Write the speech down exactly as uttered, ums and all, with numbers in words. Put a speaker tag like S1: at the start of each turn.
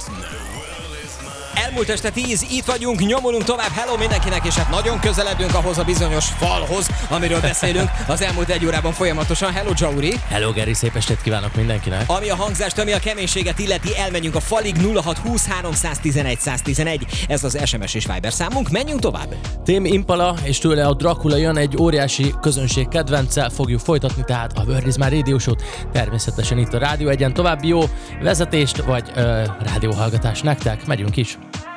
S1: Elmúlt este tíz, itt vagyunk, nyomulunk tovább, hello mindenkinek, és hát nagyon közeledünk ahhoz a bizonyos falhoz, amiről beszélünk az elmúlt egy órában folyamatosan. Hello Jauri!
S2: Hello Geri, szép estét kívánok mindenkinek!
S1: Ami a hangzást, ami a keménységet illeti, elmenjünk a falig. Nulla hat húsz háromszáztizenegy száztizenegy, ez az es em es és Viber számunk, menjünk tovább!
S2: Tame Impala és tőle a Dracula jön, egy óriási közönség kedvenccel fogjuk folytatni, tehát a Word is My Radio Show-t, természetesen itt a Rádió Egyen. További jó vezetést vagy ö, rádióhallgatást nektek, megyünk is!